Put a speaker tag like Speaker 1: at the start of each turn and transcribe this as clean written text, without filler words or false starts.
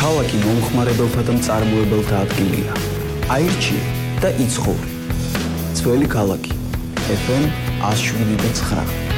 Speaker 1: ქალაქი მომხმარებელთა და მწარმოებელთა ადგილია. აირჩიე და იცხოვრი. ძველი ქალაქი FM 107.9